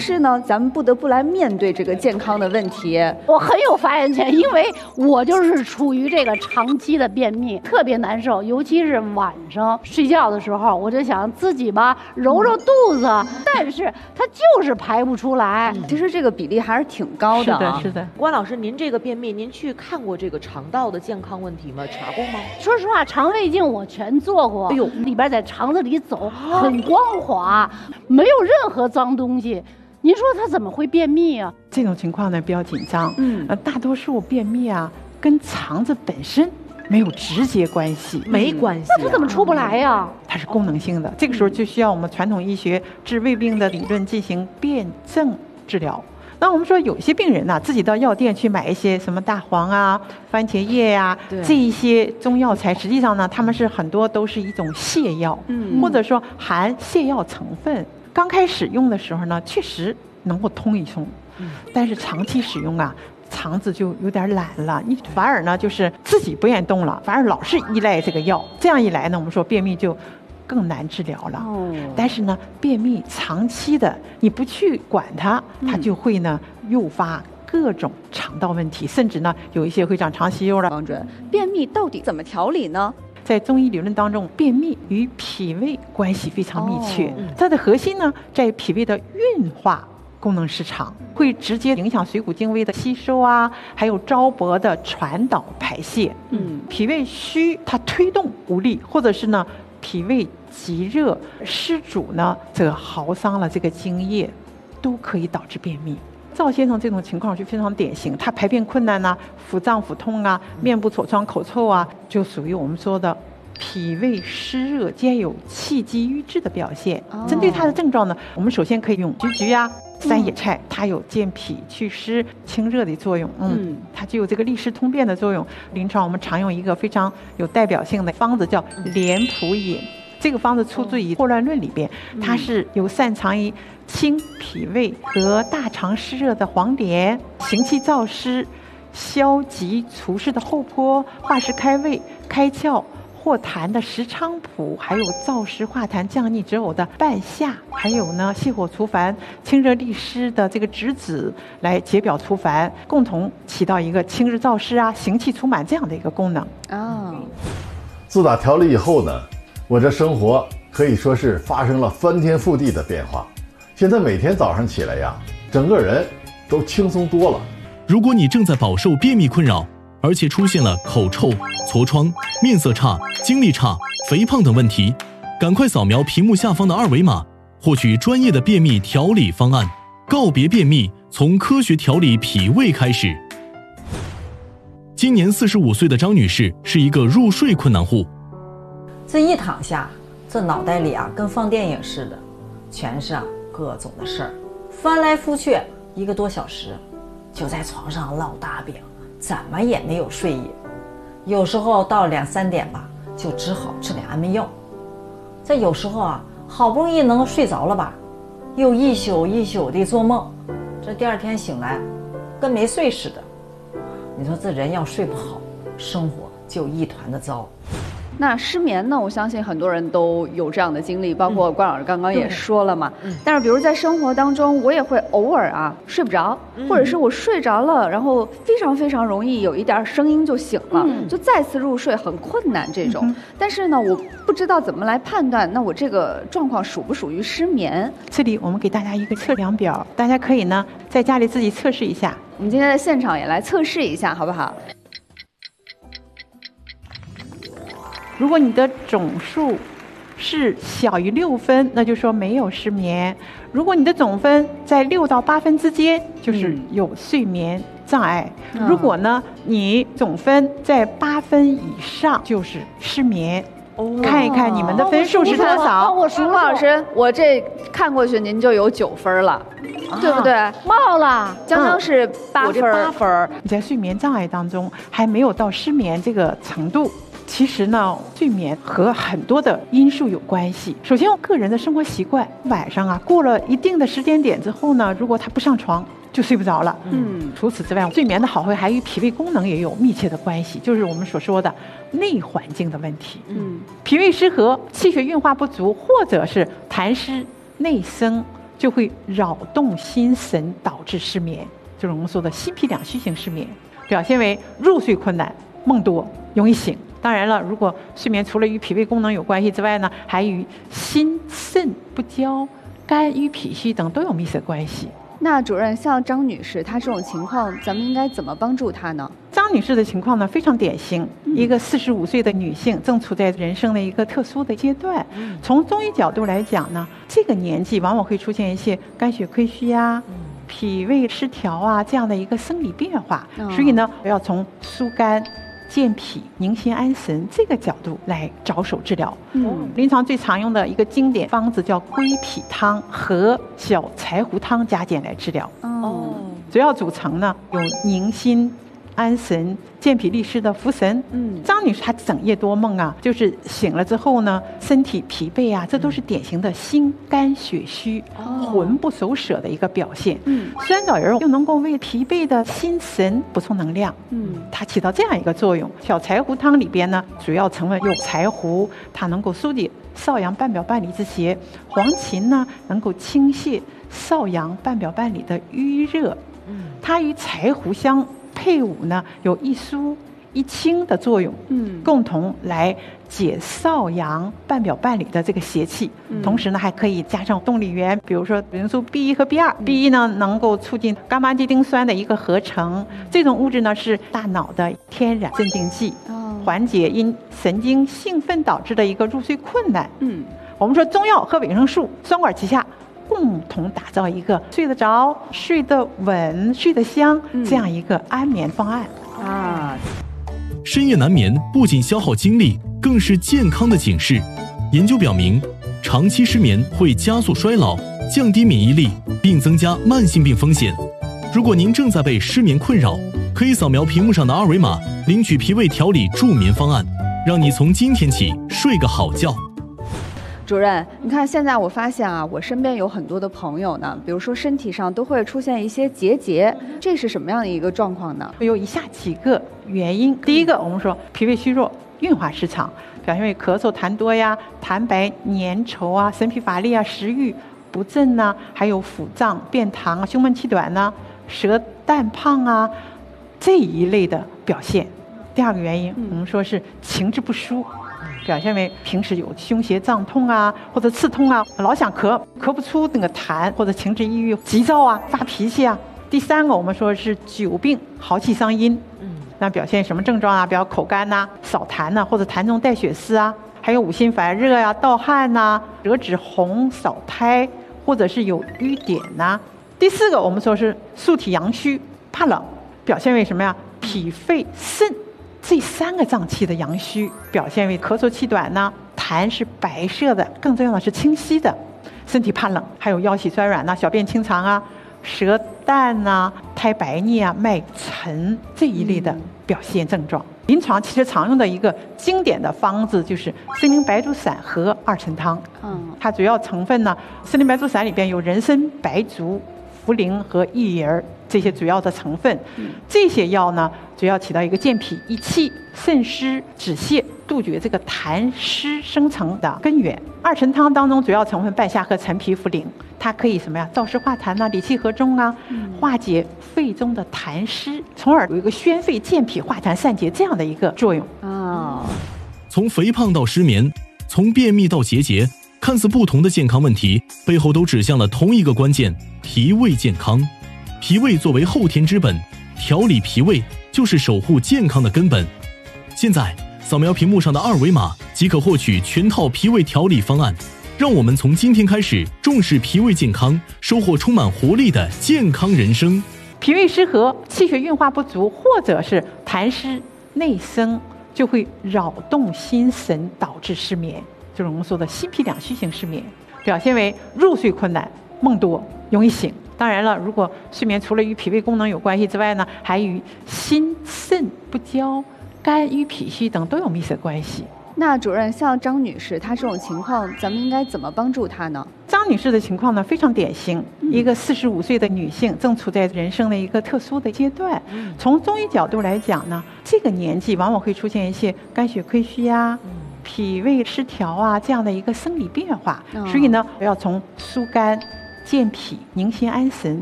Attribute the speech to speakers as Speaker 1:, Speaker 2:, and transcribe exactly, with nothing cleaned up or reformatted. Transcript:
Speaker 1: 是呢，咱们不得不来面对这个健康的问题。
Speaker 2: 我很有发言权，因为我就是处于这个长期的便秘，特别难受，尤其是晚上睡觉的时候，我就想自己吧揉揉肚子，但是它就是排不出来。
Speaker 1: 嗯、其实这个比例还是挺高的、
Speaker 3: 啊。是的，是的。
Speaker 4: 关老师，您这个便秘，您去看过这个肠道的健康问题吗？查过吗？
Speaker 2: 说实话，肠胃镜我全做过。哎呦，里边在肠子里走很光滑，没有任何脏东西。您说他怎么会便秘啊？
Speaker 3: 这种情况呢比较紧张。
Speaker 1: 嗯，
Speaker 3: 呃，大多数便秘啊跟肠子本身没有直接关系，
Speaker 4: 没关系、啊。
Speaker 2: 那他怎么出不来呀？
Speaker 3: 它是功能性的，这个时候就需要我们传统医学治胃病的理论进行辩证治疗。那我们说有些病人呢、啊，自己到药店去买一些什么大黄啊、番茄叶呀、啊，这一些中药材，实际上呢，他们是很多都是一种泻药，嗯，或者说含泻药成分。刚开始用的时候呢，确实能够通一通，嗯，但是长期使用啊，肠子就有点懒了，你反而呢就是自己不愿动了，反而老是依赖这个药。这样一来呢，我们说便秘就更难治疗了。哦，但是呢，便秘长期的你不去管它，它就会呢诱发各种肠道问题，甚至呢有一些会长肠息肉了。
Speaker 1: 王主任，便秘到底怎么调理呢？
Speaker 3: 在中医理论当中，便秘与脾胃关系非常密切，哦、它的核心呢在脾胃的运化功能失常，会直接影响水谷精微的吸收啊，还有糟粕的传导排泄。嗯，脾胃虚，它推动无力，或者是呢脾胃积热湿阻呢，则耗伤了这个津液，都可以导致便秘。赵先生这种情况就非常典型，他排便困难呐、啊，腹胀腹痛啊，面部痤疮口臭啊，就属于我们说的脾胃湿热兼有气机郁滞的表现。哦、针对他的症状呢，我们首先可以用菊菊啊、三野菜，它有健脾祛湿、清热的作用。嗯，嗯它具有这个利湿通便的作用。临床我们常用一个非常有代表性的方子叫莲蒲饮。这个方子出自于《霍乱论》里边，它是有擅长于清脾胃和大肠湿热的黄连，行气燥湿、消积除湿的厚朴，化湿开胃、开窍化痰的石菖蒲，还有燥湿化痰降逆止呕的半夏，还有呢泻火除烦、清热利湿的这个栀子，来解表除烦，共同起到一个清热燥湿啊、行气除满这样的一个功能。
Speaker 1: 哦，
Speaker 5: 自打调理以后呢，我这生活可以说是发生了翻天覆地的变化。现在每天早上起来呀，整个人都轻松多了。
Speaker 6: 如果你正在饱受便秘困扰，而且出现了口臭、痤疮、面色差、精力差、肥胖等问题，赶快扫描屏幕下方的二维码，获取专业的便秘调理方案。告别便秘，从科学调理脾胃开始。今年四十五岁的张女士是一个入睡困难户。
Speaker 7: 这一躺下，这脑袋里啊跟放电影似的，全是啊各种的事儿，翻来覆去一个多小时，就在床上烙大饼，怎么也没有睡意。有时候到两三点吧，就只好吃点安眠药。这有时候啊，好不容易能睡着了吧，又一宿一宿的做梦，这第二天醒来，跟没睡似的。你说这人要睡不好，生活就一团的糟。
Speaker 1: 那失眠呢？我相信很多人都有这样的经历，包括关老师刚刚也说了嘛。嗯、但是，比如在生活当中，我也会偶尔啊睡不着，嗯、或者是我睡着了，然后非常非常容易有一点声音就醒了，嗯、就再次入睡很困难这种。嗯、但是呢，我不知道怎么来判断，那我这个状况属不属于失眠？
Speaker 3: 这里我们给大家一个测量表，大家可以呢在家里自己测试一下。
Speaker 1: 我们今天在现场也来测试一下，好不好？
Speaker 3: 如果你的总数是小于六分，那就说没有失眠；如果你的总分在六到八分之间，就是有睡眠障碍；嗯、如果呢你总分在八分以上，就是失眠。哦、看一看你们的分数是多少？
Speaker 1: 我数了，老师，我这看过去您就有九分了，啊、对不对？
Speaker 2: 冒了，
Speaker 1: 刚刚是八分，
Speaker 3: 八分。你在睡眠障碍当中还没有到失眠这个程度。其实呢，睡眠和很多的因素有关系。首先，个人的生活习惯，晚上啊过了一定的时间点之后呢，如果他不上床，就睡不着了。嗯，除此之外，睡眠的好坏还与脾胃功能也有密切的关系，就是我们所说的内环境的问题。嗯，脾胃失和、气血运化不足，或者是痰湿内生， 就会扰动心神，导致失眠，就是我们说的心脾两虚型失眠，表现为入睡困难、梦多、容易醒。当然了，如果睡眠除了与脾胃功能有关系之外呢，还与心肾不交、肝郁脾虚等都有密切关系。
Speaker 1: 那主任，像张女士她这种情况，咱们应该怎么帮助她呢？
Speaker 3: 张女士的情况呢非常典型，嗯、一个四十五岁的女性，正处在人生的一个特殊的阶段。嗯、从中医角度来讲呢，这个年纪往往会出现一些肝血亏虚呀、嗯、脾胃失调啊这样的一个生理变化，哦、所以呢，要从疏肝、健脾、宁心安神这个角度来着手治疗。嗯，临床最常用的一个经典方子叫归脾汤和小柴胡汤加减来治疗。哦，主要组成呢有宁心安神、健脾利湿的茯神。嗯，张女士她整夜多梦啊，就是醒了之后呢，身体疲惫啊，这都是典型的心肝血虚、哦、魂不守舍的一个表现。嗯，酸枣仁又能够为疲惫的心神补充能量。嗯，它起到这样一个作用。小柴胡汤里边呢，主要成分有柴胡，它能够疏解少阳半表半里之邪；黄芩呢，能够清泻少阳半表半里的瘀热。嗯，它与柴胡香配伍呢，有一疏一清的作用，嗯，共同来解少阳半表半里的这个邪气。嗯、同时呢，还可以加上动力源，比如说维生素 B 一 和 B 二。嗯、B 一呢，能够促进伽马基丁酸的一个合成，嗯、这种物质呢是大脑的天然镇静剂，哦、缓解因神经兴奋导致的一个入睡困难。嗯，我们说中药和维生素双管齐下，共同打造一个睡得着、睡得稳、睡得香、嗯、这样一个安眠方案啊。
Speaker 6: 深夜难眠不仅消耗精力，更是健康的警示。研究表明，长期失眠会加速衰老、降低免疫力，并增加慢性病风险。如果您正在被失眠困扰，可以扫描屏幕上的二维码，领取脾胃调理助眠方案，让你从今天起睡个好觉。
Speaker 1: 主任，你看现在我发现啊，我身边有很多的朋友呢，比如说身体上都会出现一些结节，这是什么样的一个状况呢？
Speaker 3: 有以下几个原因。第一个，我们说脾胃虚弱、运化失常，表现为咳嗽痰多呀、痰白粘稠啊、神疲乏力啊、食欲不振呐、啊，还有腹胀、便溏、胸闷气短呐、啊、舌淡胖啊这一类的表现。第二个原因，我们说是情志不舒。表现为平时有胸胁胀痛啊，或者刺痛啊，老想咳，咳不出那个痰，或者情志抑郁、急躁啊、发脾气啊。第三个，我们说是久病耗气伤阴，嗯，那表现什么症状啊？比如口干呐、啊、少痰呐、啊，或者痰中带血丝啊，还有五心烦热呀、啊、盗汗呐、啊、舌质红、少苔，或者是有瘀点呐、啊。第四个，我们说是素体阳虚、怕冷，表现为什么呀？脾肺肾这三个脏器的阳虚，表现为咳嗽气短呢，痰是白色的，更重要的是清晰的，身体怕冷，还有腰膝酸软呐、小便清长啊、舌淡呐、苔白腻啊、脉沉这一类的表现症状。嗯、临床其实常用的一个经典的方子就是参苓白术散和二陈汤。嗯，它主要成分呢，参苓白术散里边有人参、白术、茯苓和薏仁这些主要的成分。嗯、这些药呢，主要起到一个健脾益气、渗湿止泻、杜绝这个痰湿生成的根源。二陈汤当中主要成分半夏和陈皮、茯苓，它可以什么呀？燥湿化痰啊，理气和中啊，嗯、化解肺中的痰湿，从而有一个宣肺健脾、化痰散结这样的一个作用。
Speaker 1: 哦，
Speaker 6: 从肥胖到失眠，从便秘到结节，看似不同的健康问题，背后都指向了同一个关键：脾胃健康。脾胃作为后天之本，调理脾胃就是守护健康的根本。现在扫描屏幕上的二维码即可获取全套脾胃调理方案，让我们从今天开始重视脾胃健康，收获充满活力的健康人生。
Speaker 3: 脾胃失和、气血运化不足，或者是痰湿内生，就会扰动心神，导致失眠，就是我们说的心脾两虚型失眠，表现为入睡困难、梦多、容易醒。当然了，如果睡眠除了与脾胃功能有关系之外呢，还与心肾不交、肝郁脾虚等都有密切关系。
Speaker 1: 那主任，像张女士她这种情况，咱们应该怎么帮助她呢？
Speaker 3: 张女士的情况呢非常典型，嗯、一个四十五岁的女性，正处在人生的一个特殊的阶段。嗯、从中医角度来讲呢，这个年纪往往会出现一些肝血亏虚呀、嗯、脾胃失调啊这样的一个生理变化，哦、所以呢，要从疏肝、 健脾、宁心安神、